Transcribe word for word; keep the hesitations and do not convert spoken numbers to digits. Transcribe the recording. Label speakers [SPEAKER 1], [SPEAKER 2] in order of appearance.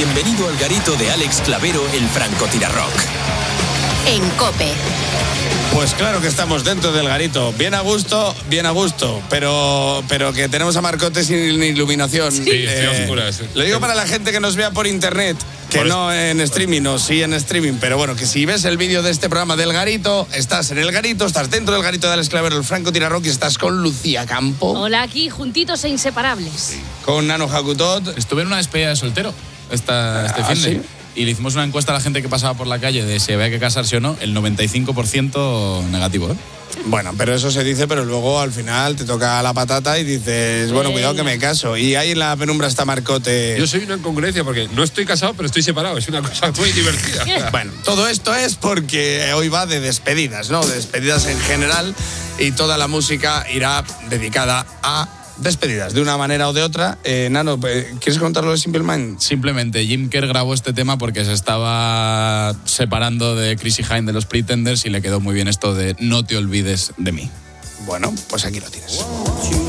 [SPEAKER 1] Bienvenido al garito de Alex Clavero, el francotirarrock.
[SPEAKER 2] En COPE.
[SPEAKER 3] Pues claro que estamos dentro del garito, bien a gusto, bien a gusto, pero, pero que tenemos a Marcote sin iluminación.
[SPEAKER 4] Sí,
[SPEAKER 3] eh,
[SPEAKER 4] estoy a oscuras.
[SPEAKER 3] Lo digo para la gente que nos vea por internet, que
[SPEAKER 4] por
[SPEAKER 3] no
[SPEAKER 4] eso,
[SPEAKER 3] en streaming, o sí en streaming, pero bueno, que si ves el vídeo de este programa del garito, estás en el garito, estás dentro del garito de Alex Clavero, el francotirarrock, y estás con Lucía Campo.
[SPEAKER 5] Hola, aquí, juntitos e inseparables.
[SPEAKER 3] Con Nano Jacutot.
[SPEAKER 6] Estuve en una despedida de soltero esta, este
[SPEAKER 3] Ah,
[SPEAKER 6] fin de
[SPEAKER 3] ¿sí?
[SPEAKER 6] y le hicimos una encuesta a la gente que pasaba por la calle de si había que casarse o no, el noventa y cinco por ciento negativo, ¿eh?
[SPEAKER 3] Bueno, pero eso se dice, pero luego al final te toca la patata y dices, bueno, cuidado que me caso. Y ahí en la penumbra está Marcote.
[SPEAKER 4] Yo soy una incongruencia porque no estoy casado, pero estoy separado. Es una cosa muy divertida.
[SPEAKER 3] Bueno, todo esto es porque hoy va de despedidas, ¿no? De despedidas en general, y toda la música irá dedicada a despedidas, de una manera o de otra. Eh, Nano, ¿quieres contarlo de Simple Minds?
[SPEAKER 6] Simplemente Jim Kerr grabó este tema porque se estaba separando de Chrissy Hynde de los Pretenders y le quedó muy bien esto de no te olvides de mí.
[SPEAKER 3] Bueno, pues aquí lo tienes.